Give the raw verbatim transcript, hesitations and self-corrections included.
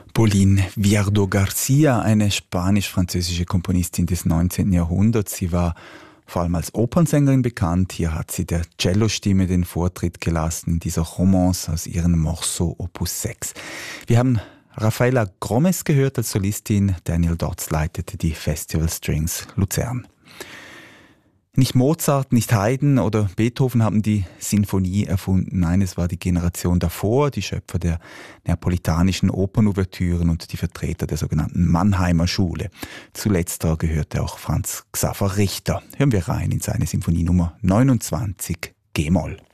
Pauline Viardot Garcia, eine spanisch-französische Komponistin des neunzehnten Jahrhunderts. Sie war vor allem als Opernsängerin bekannt. Hier hat sie der Cellostimme den Vortritt gelassen in dieser Romance aus ihrem Morceau Opus sechs. Wir haben Rafaela Gromes gehört als Solistin. Daniel Dodds leitete die Festival Strings Luzern. Nicht Mozart, nicht Haydn oder Beethoven haben die Sinfonie erfunden. Nein, es war die Generation davor, die Schöpfer der neapolitanischen Opernouvertüren und die Vertreter der sogenannten Mannheimer Schule. Zu letzterer gehörte auch Franz Xaver Richter. Hören wir rein in seine Sinfonie Nummer neunundzwanzig G-Moll.